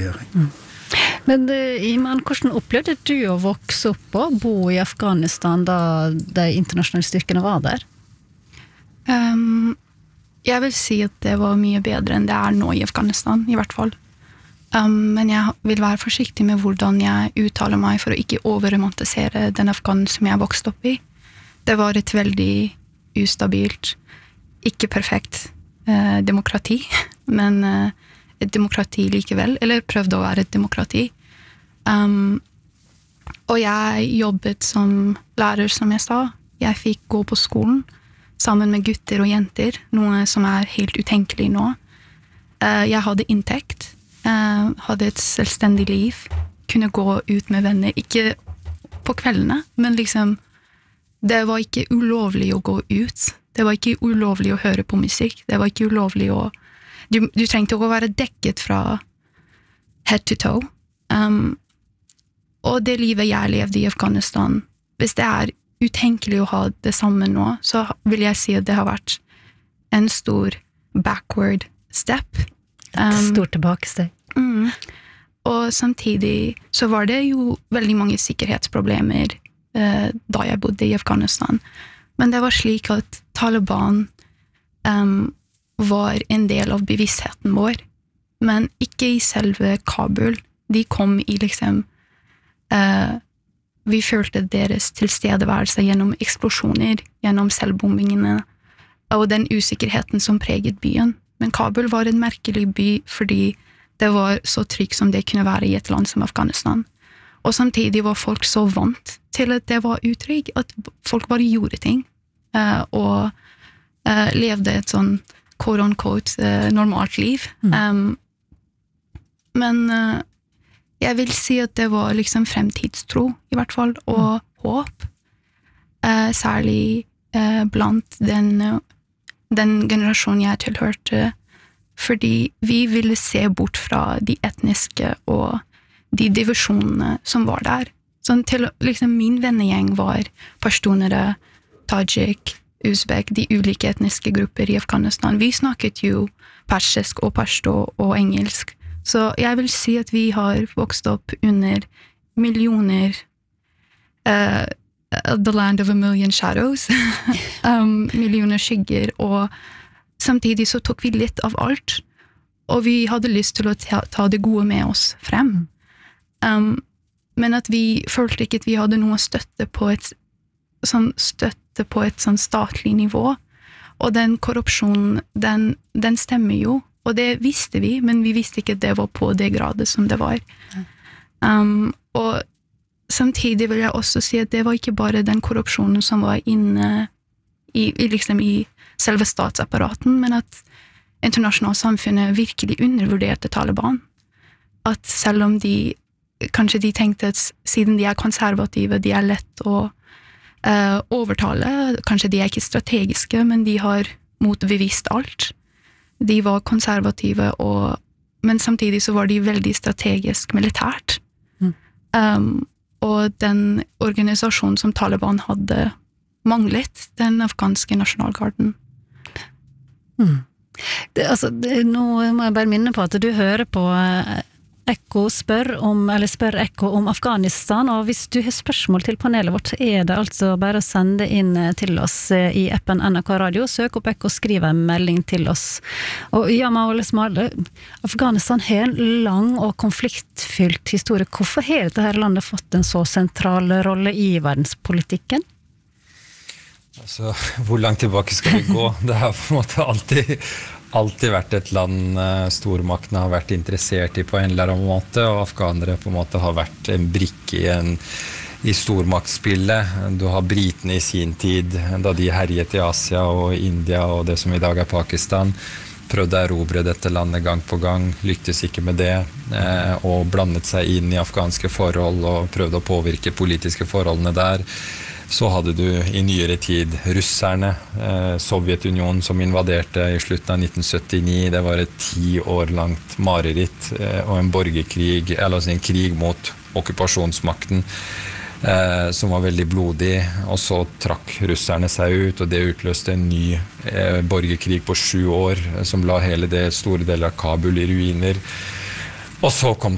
regjering. Men Iman, hvordan opplevde du å vokse opp og bo i Afghanistan da de internasjonale styrkene var der? Jeg vil si at det var mye bedre enn det nå i Afghanistan, i hvert fall. Men jeg vil være forsiktig med hvordan jeg uttaler meg for å ikke overromantisere den Afghanen som jeg vokste opp i. Det var et veldig ustabilt, ikke perfekt demokrati, men et demokrati likevel, eller prøvde å være et demokrati. Og jeg jobbet som lærer, som jeg sa. Jeg fikk gå på skolen sammen med gutter og jenter, noe som helt utenkelig nå. Jeg hadde inntekt, hadde et selvstendig liv, kunne gå ut med venner, ikke på kveldene, men liksom, det var ikke ulovlig å gå ut. Det var ikke ulovlig å høre på musikk. Det var ikke ulovlig å Du trengte å være dekket fra head to toe. Og det livet jeg levde i Afghanistan, hvis det utenkelig å ha det samme nå, så vil jeg si at det har vært en stor backward step. Et stort tilbakesteg. Og samtidig så var det jo veldig mange sikkerhetsproblemer da jeg bodde i Afghanistan. Men det var slik at Taliban var en del av bevisstheten vår, men ikke i selve Kabul. De kom i liksom, vi følte deres tilstedeværelse gjennom eksplosjoner, gjennom selvbombingene, og den usikkerheten som preget byen. Men Kabul var en merkelig by, fordi det var så trygg som det kunne være i et land som Afghanistan. Og samtidig var folk så vant til at det var utrygg, at folk bare gjorde ting, og levde et sånn quote-unquote normalt liv. Men jeg vil si at det var liksom fremtidstro, i hvert fall, og håp. Særlig blant den generasjonen jeg tilhørte, fordi vi ville se bort fra de etniske og de divisjonene som var der. Sånn til liksom min vennegjeng var pashtunere, tajik, Uzbek, de ulike etniske grupper i Afghanistan. Vi snakket jo persisk og pashto og engelsk. Så jeg vil si at vi har vokst opp under millioner the land of a million shadows. Millioner skygger, og samtidig så tok vi litt av alt, og vi hadde lyst til å ta det gode med oss frem. Men at vi følte ikke at vi hadde noe støtte på et statlig nivå, og den korrupsjonen, den stemmer jo, og det visste vi, men vi visste ikke at det var på det gradet som det var. Og samtidig vil jeg også si at det var ikke bare den korrupsjonen som var inne i selve statsapparaten, men at internasjonale samfunnet virkelig undervurderte Taliban. At selv om kanskje de tenkte at siden de konservative, de lett å overtale, kanskje de ikke strategiske, men de har motbevist alt. De var konservative, men samtidig så var de veldig strategisk militært. Og den organisasjonen som Taliban hadde manglet, den afghanske nasjonalgarden. Nå må jeg bare minne på at du hører på Ekko spør Ekko om Afghanistan, og hvis du har spørsmål til panelet vårt, så det altså bare å sende inn til oss i appen NRK Radio, søk opp Ekko og skriv en melding til oss. Og Afghanistan har en lang og konfliktfylt historie. Hvorfor har dette landet fått en så sentral rolle i verdenspolitikken? Altså, hvor langt tilbake skal vi gå? Det har på en måte alltid vært et land stormaktene har vært interessert i på en eller annen måte, og afghanere på en måte har vært en brikke i stormaktspillet. Du har britene i sin tid, da de herjet i Asia og India og det som i dag Pakistan, prøvde å erobre dette landet gang på gang, lyktes ikke med det, og blandet seg inn i afghanske forhold og prøvde å påvirke politiske forholdene der. Så hadde du i nyere tid russerne, Sovjetunionen som invaderte i slutten av 1979. Det var et 10 år langt mareritt og en borgerkrig, eller altså en krig mot okkupasjonsmakten som var veldig blodig. Og så trakk russerne seg ut, og det utløste en ny borgerkrig på 7 år som la hele det store deler av Kabul i ruiner. Og så kom